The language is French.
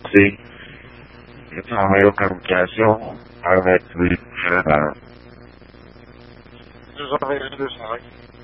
C'est en meilleure communication avec les gens. 2h22,